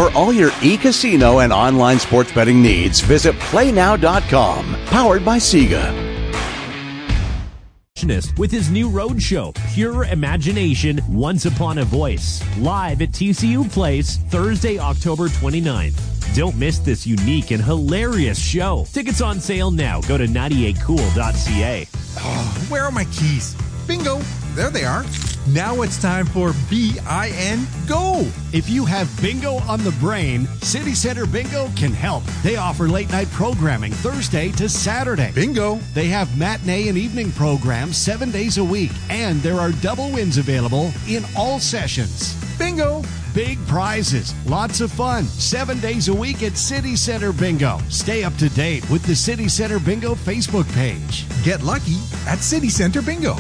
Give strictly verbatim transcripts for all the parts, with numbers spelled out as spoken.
For all your e-casino and online sports betting needs, visit play now dot com. Powered by Sega. With his new road show, Pure Imagination, Once Upon a Voice, live at T C U Place, Thursday, October twenty-ninth. Don't miss this unique and hilarious show. Tickets on sale now. Go to ninety-eight cool dot c a. Oh, where are my keys? Bingo! There they are. Now it's time for B I N Go. If you have bingo on the brain, City Center Bingo can help. They offer late-night programming Thursday to Saturday. Bingo. They have matinee and evening programs seven days a week, and there are double wins available in all sessions. Bingo. Big prizes, lots of fun, seven days a week at City Center Bingo. Stay up to date with the City Center Bingo Facebook page. Get lucky at City Center Bingo.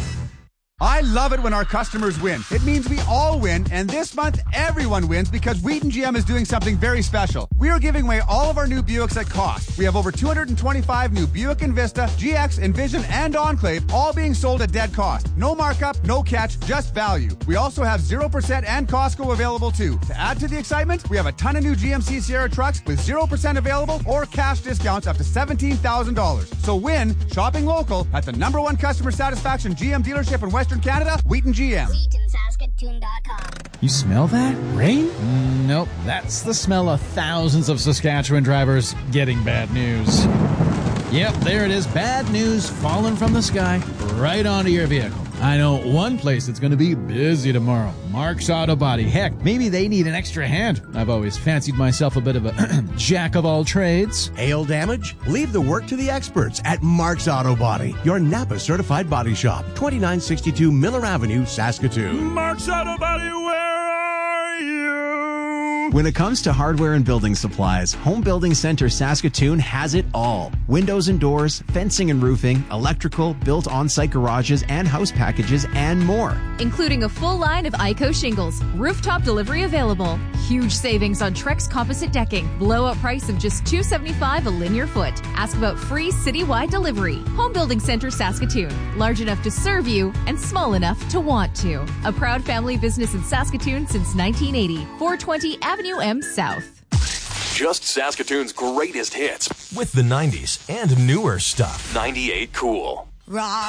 I love it when our customers win. It means we all win, and this month everyone wins because Wheaton G M is doing something very special. We are giving away all of our new Buicks at cost. We have over two hundred twenty-five new Buick Envista, G X, Envision, and Enclave, all being sold at dead cost. No markup, no catch, just value. We also have zero percent and Costco available too. To add to the excitement, we have a ton of new G M C Sierra trucks with zero percent available or cash discounts up to seventeen thousand dollars. So win shopping local at the number one customer satisfaction G M dealership in Western Canada, Wheaton G M. Wheaton Saskatoon dot com. You smell that? Rain? Mm, nope, that's the smell of thousands of Saskatchewan drivers getting bad news. Yep, there it is. Bad news falling from the sky right onto your vehicle. I know one place that's going to be busy tomorrow. Mark's Auto Body. Heck, maybe they need an extra hand. I've always fancied myself a bit of a jack of all trades. Hail damage? Leave the work to the experts at Mark's Auto Body, your Napa certified body shop. twenty-nine sixty-two Miller Avenue, Saskatoon. Mark's Auto Body, where are you? When it comes to hardware and building supplies, Home Building Center Saskatoon has it all. Windows and doors, fencing and roofing, electrical, built on-site garages and house packages, and more. Including a full line of I C O shingles, rooftop delivery available, huge savings on Trex composite decking, blowout price of just two dollars and seventy-five cents a linear foot. Ask about free citywide delivery. Home Building Center Saskatoon, large enough to serve you and small enough to want to. A proud family business in Saskatoon since nineteen eighty. four twenty Avenue M South. Just Saskatoon's greatest hits with the nineties and newer stuff. ninety-eight Cool. Raw.